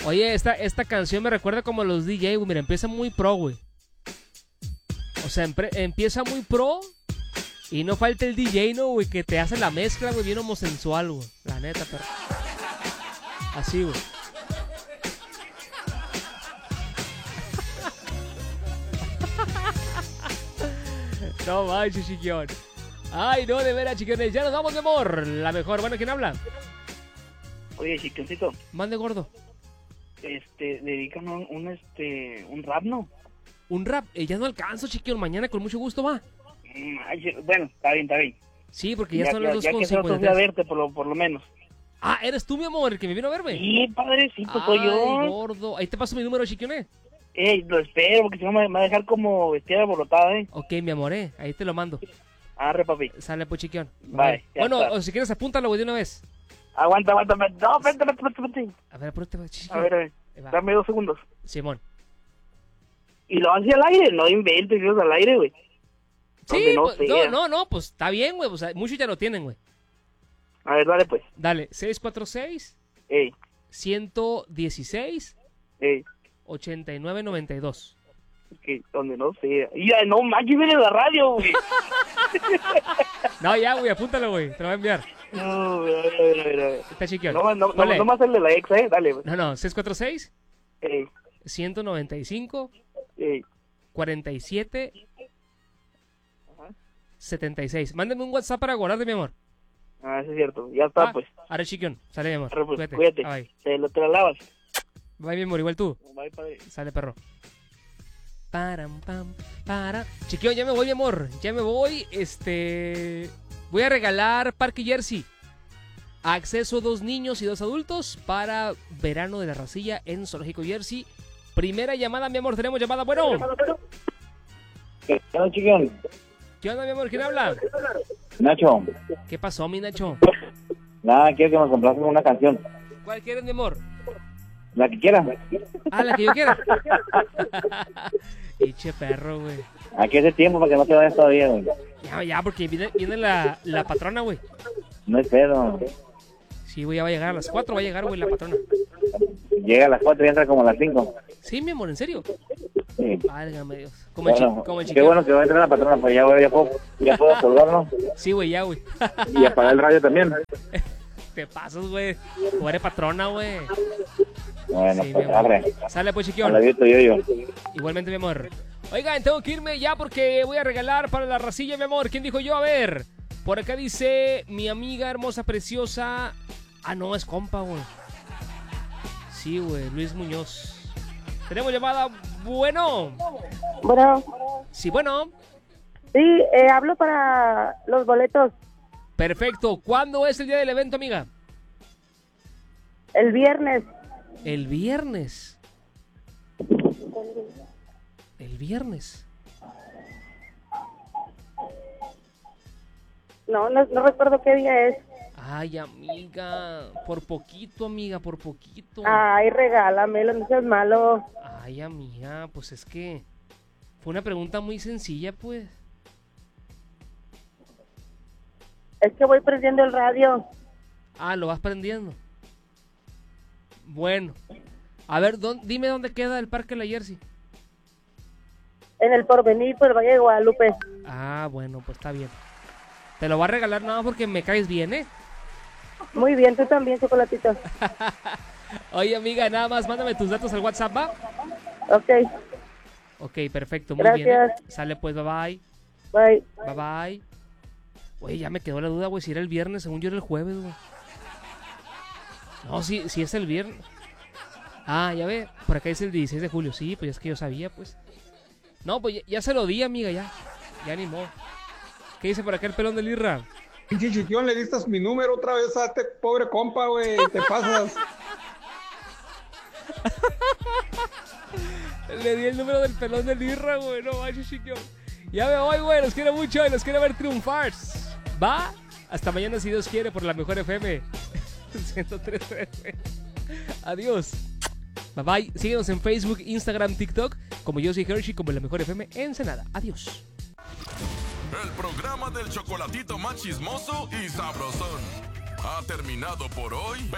Oye, esta canción me recuerda como a los DJ, güey. Mira, empieza muy pro, güey. O sea, empieza muy pro y no falta el DJ, ¿no, güey? Que te hace la mezcla, güey, bien homosensual, güey. La neta, pero... Así, güey. No manches, chiquión. Ay, no, de veras, chiquiones. Ya nos vamos, mi amor. La mejor. Bueno, ¿quién habla? Oye, chiquioncito. Mande, gordo. Dedican un rap, ¿no? Un rap. Ya no alcanzo, chiquión. Mañana con mucho gusto va. Bueno, está bien. Sí, porque ya son las 2:53. Ya que se fui a verte, por lo menos. Ah, ¿eres tú, mi amor, el que me vino a verme? Sí, padrecito, soy yo. Ay, gordo. Ahí te paso mi número, chiquione. Lo espero, porque si no me va a dejar como vestida alborotada, Ok, mi amor, ahí te lo mando. Arre, papi. Sale, pues, chiquión. Bye. Bueno, está. o si quieres, apúntalo, güey, de una vez. Aguanta. No, espérate. A ver, apúrate, chiquión. A ver. Dame 2 segundos. Simón. Y lo haces al aire, no inventes, Dios, al aire, güey. Sí, no, pues está bien, güey. O sea, muchos ya lo tienen, güey. A ver, dale, pues. Dale, 646 Ey. 116 Ey. 8992. Que donde no sea. Ya, no manches, viene la radio, güey. No, ya, güey, apúntalo, güey. Te lo voy a enviar. No, a ver. Está chiquión. No más el de la ex, dale. Güey. No, 646 Ey. 195 Ey. 47 76. Mándame un WhatsApp para guardarte, mi amor. Ah, eso es cierto. Ya está, pues. Ahora, chiquión. Sale, mi amor. Arre, pues, Cuídate. cuídate. Bye. Te la lavas. Bye, mi amor. Igual tú. Bye, padre. Sale, perro. Param, pam, para. Chiquillo, ya me voy, mi amor. Ya me voy. Voy a regalar Parque Jersey. Acceso 2 niños y 2 adultos para verano de la Racilla en Zoológico Jersey. Primera llamada, mi amor. Tenemos llamada. Bueno. ¿Qué onda, chiquión? ¿Qué onda, mi amor? ¿Quién habla? Nacho, ¿Qué pasó, mi Nacho? nada, quiero que nos complazcan una canción. ¿Cuál quieres, mi amor? La que quieras. Ah, la que yo quiera. Eche perro, güey. Aquí hace tiempo para que no te vayas todavía, güey. Ya, porque viene la patrona, güey. No hay pedo. Sí, güey, ya va a llegar a las 4, va a llegar, güey, la patrona. Llega a las 4 y entra como a las 5. Sí, mi amor, ¿en serio? Sí. Válgame Dios. Como Bueno, el qué chiquillo. bueno que va a entrar la patrona, pues ya puedo colgarlo. Sí, güey, ya, güey. Y apagar el radio también. Te pasas, güey. Tú eres patrona, güey. Bueno, Sí, pues mi amor. arre. Sale, pues, A chiquión. la visto yo. Igualmente, mi amor. Oigan, tengo que irme ya porque voy a regalar para la Racilla, mi amor. ¿Quién dijo yo? A ver. Por acá dice mi amiga hermosa, preciosa. Ah, no, es compa, güey. Sí, güey, Luis Muñoz. Tenemos llamada. Bueno. Bueno, Sí, bueno. sí, hablo para los boletos. Perfecto. ¿Cuándo es el día del evento, amiga? El viernes. El viernes. El viernes. No recuerdo qué día es. Ay, amiga. Por poquito, amiga, por poquito. Ay, regálamelo, no seas malo. Ay, amiga, pues es que fue una pregunta muy sencilla, pues. Es que voy prendiendo el radio. Ah, lo vas prendiendo. Bueno. A ver, dime dónde queda el Parque La Jersey. En el Porvenir, por el Valle de Guadalupe. Ah, bueno, pues está bien. Te lo voy a regalar nada más porque me caes bien, ¿eh? Muy bien, tú también, chocolatito. Oye, amiga, nada más mándame tus datos al WhatsApp, ¿va? Ok, Ok, perfecto, muy bien. Gracias. Sale pues, bye bye. bye. Bye bye. Oye, ya me quedó la duda, güey, si era el viernes, según yo era el jueves, güey. No, sí es el viernes. Ah, ya ve, por acá dice el 16 de julio. Sí, pues es que yo sabía, pues. No, pues ya se lo di, amiga, ya. Ya animó. ¿Qué dice por acá el pelón del Irra? Pinche chiquión, le diste mi número otra vez a este pobre compa, güey. Te pasas. Le di el número del pelón del Irra, güey. No manches, chiquión. Ya me voy, güey. Los quiero mucho y los quiero ver triunfar. ¿Va? Hasta mañana, si Dios quiere, por la mejor FM. 103 FM. Adiós. Bye bye. Síguenos en Facebook, Instagram, TikTok. Como yo soy Hershey, como la mejor FM Ensenada. Adiós. El programa del chocolatito más chismoso y sabrosón ha terminado por hoy.